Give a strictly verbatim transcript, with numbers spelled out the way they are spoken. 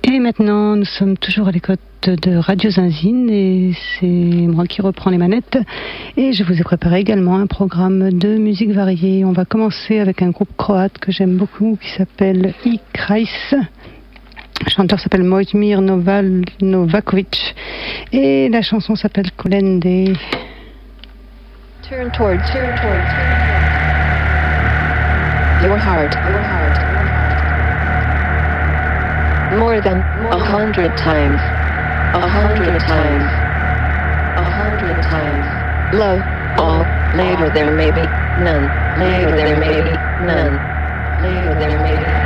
Et maintenant, nous sommes toujours à l'écoute de Radio Zinzine et c'est moi qui reprends les manettes. Et je vous ai préparé également un programme de musique variée. On va commencer avec un groupe croate que j'aime beaucoup qui s'appelle I Kreis. Le chanteur s'appelle Mojmir Noval Novakovic et la chanson s'appelle Kolende. Turn towards, turn towards, turn towards your heart, your heart. More than a hundred times, a hundred times, a hundred times. Love, all, later there may be none, later there may be none, later there may be